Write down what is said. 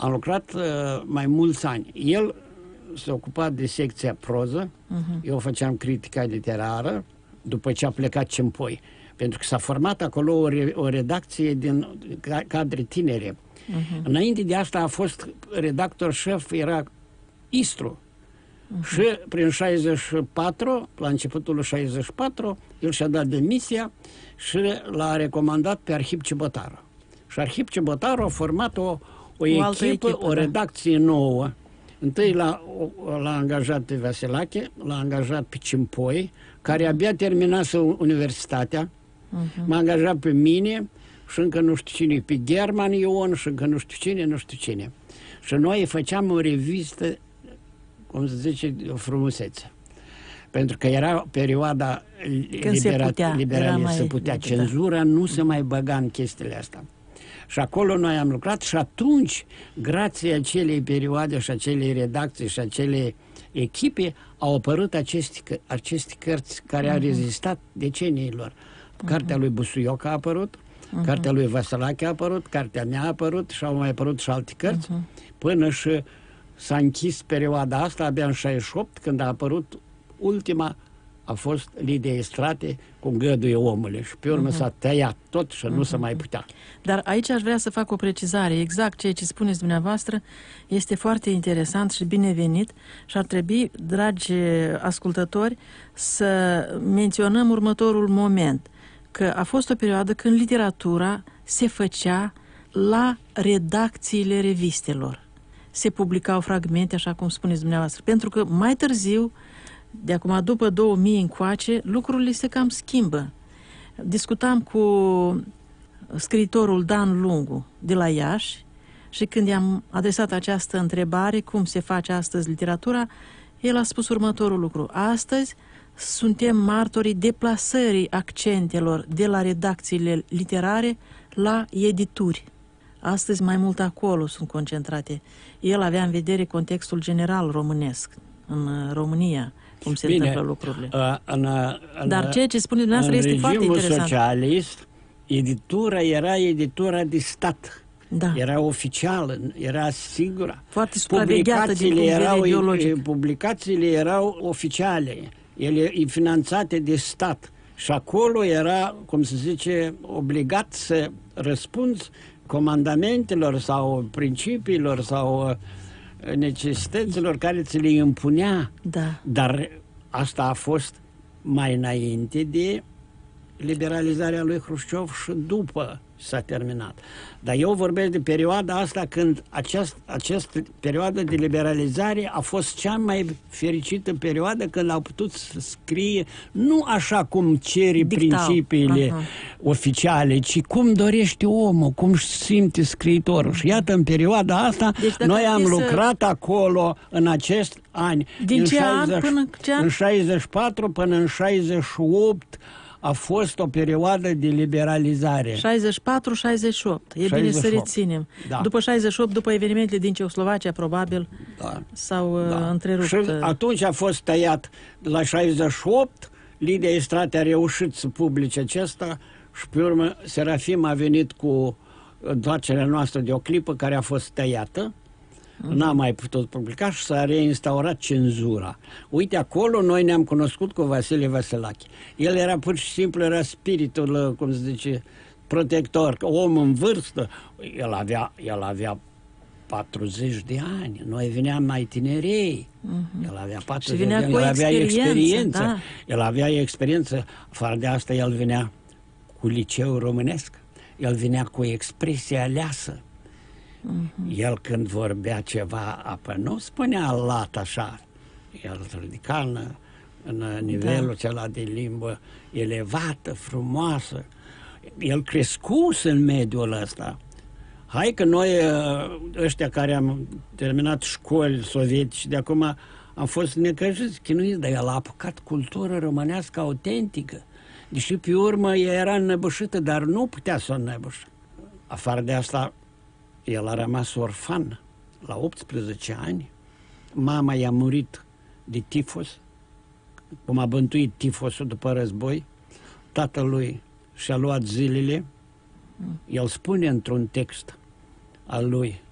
Am lucrat mai mulți ani. El s-a ocupat de secția proză, eu făceam critica literară, după ce a plecat Cimpoi. Pentru că s-a format acolo o redacție din cadre tinere. Înainte de asta a fost redactor șef, era Istru. Și prin 64, la începutul lui 64, el și-a dat demisia și l-a recomandat pe Arhip Cibotaru. Și Arhip Cibotaru a format o echipă, o redacție nouă. Întâi l-a angajat pe Vasilache, l-a angajat pe Cimpoi, care abia terminase universitatea, m-a angajat pe mine și încă nu știu cine, pe German Ion și încă nu știu cine. Și noi făceam o revistă, cum se zice, o frumusețe. Pentru că era perioada liberalistă, se putea. Cenzura nu se mai băga în chestiile astea. Și acolo noi am lucrat și atunci, grație acelei perioade și acelei redacții și acelei echipe, au apărut aceste cărți care au rezistat deceniilor. Cartea lui Busuioc a apărut, cartea lui Vasilache a apărut, cartea mea a apărut și au mai apărut și alte cărți, până și s-a închis perioada asta, abia în 68, când a apărut ultima, a fost Lidia Istrate cu Găduie omule și pe urmă s-a tăiat tot și nu se mai putea. Dar aici aș vrea să fac o precizare. Exact ceea ce spuneți dumneavoastră este foarte interesant și binevenit și ar trebui, dragi ascultători, să menționăm următorul moment. Că a fost o perioadă când literatura se făcea la redacțiile revistelor. Se publicau fragmente, așa cum spuneți dumneavoastră, pentru că mai târziu, de acum după 2000 încoace, lucrurile se cam schimbă. Discutam cu scriitorul Dan Lungu de la Iași și când i-am adresat această întrebare, cum se face astăzi literatura, el a spus următorul lucru. Astăzi suntem martorii deplasării accentelor de la redacțiile literare la edituri. Astăzi mai mult acolo sunt concentrate. El avea în vedere contextul general românesc, în România, cum se întâmplă lucrurile. Dar ceea ce spune dumneavoastră este foarte interesant. În regimul socialist, editura era editura de stat. Da. Era oficială, era sigură. Foarte supravegheată din punct de vedere ideologic. Publicațiile erau oficiale, ele finanțate de stat. Și acolo era, cum se zice, obligat să răspunzi comandamentelor sau principiilor sau necesităților care ți le impunea. Da. Dar asta a fost mai înainte de liberalizarea lui Hrușciov și după s-a terminat. Dar eu vorbesc de perioada asta când această perioadă de liberalizare a fost cea mai fericită perioadă, când au putut să scrie nu așa cum ceri principiile oficiale, ci cum dorește omul, cum simte scriitorul. Și iată, în perioada asta, noi am lucrat acolo în acest an. Din ce an până ce an? În 64 până în 68 a fost o perioadă de liberalizare. 64-68. E bine să reținem. Da. După 68, după evenimentele din Ceoslovacia, probabil, s-au întrerupt. Și atunci a fost tăiat la 68, Lidia Istrate a reușit să publice acesta și pe urmă Serafim a venit cu întoarcerea noastră de o clipă care a fost tăiată. N-a mai putut publica și s-a reinstaurat cenzura. Uite, acolo noi ne-am cunoscut cu Vasile Vasilache. El era pur și simplu, era spiritul, cum se zice, protector, om în vârstă. El avea 40 de ani. Noi veneam mai tinerei. El avea 40 de ani. El avea experiență. Da. El avea experiență. Afară de asta, el venea cu liceu românesc. El venea cu expresie aleasă. El când vorbea ceva, nu spunea lat așa. El ridica în nivelul acela de limbă elevată, frumoasă. El crescuse în mediul ăsta. Hai că noi, ăștia care am terminat școli sovietice, de acum am fost necăjiți, chinuiți, dar el a apucat cultură românească autentică. Deși pe urmă ea era înnăbușită, dar nu putea să o înnăbușe. Afară de asta, el a rămas orfan la 18 ani. Mama i-a murit de tifos, cum a bântuit tifosul după război. Tatălui și-a luat zilele. El spune într-un text al lui